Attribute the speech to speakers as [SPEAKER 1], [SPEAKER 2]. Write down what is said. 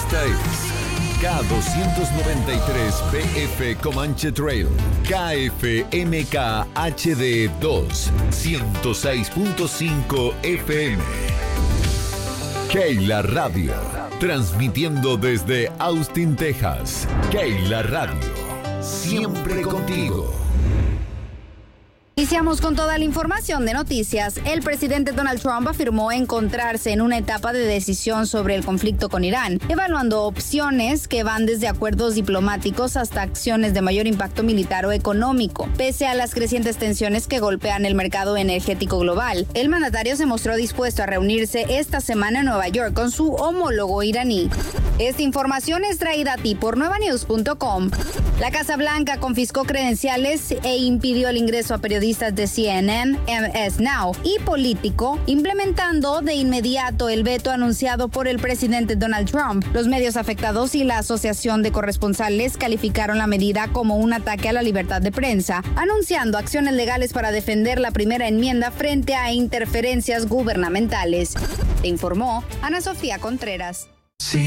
[SPEAKER 1] Esta es K293 BF Comanche Trail, KFMK HD 2, 106.5 FM. Keila Radio, transmitiendo desde Austin, Texas. Keila Radio, siempre contigo.
[SPEAKER 2] Iniciamos con toda la información de noticias. El presidente Donald Trump afirmó encontrarse en una etapa de decisión sobre el conflicto con Irán, evaluando opciones que van desde acuerdos diplomáticos hasta acciones de mayor impacto militar o económico. Pese a las crecientes tensiones que golpean el mercado energético global, el mandatario se mostró dispuesto a reunirse esta semana en Nueva York con su homólogo iraní. Esta información es traída a ti por nuevanews.com. La Casa Blanca confiscó credenciales e impidió el ingreso a periodistas de CNN, MS Now y Político, implementando de inmediato el veto anunciado por el presidente Donald Trump. Los medios afectados y la Asociación de Corresponsales calificaron la medida como un ataque a la libertad de prensa, anunciando acciones legales para defender la primera enmienda frente a interferencias gubernamentales. Te informó Ana Sofía Contreras.
[SPEAKER 3] Sí.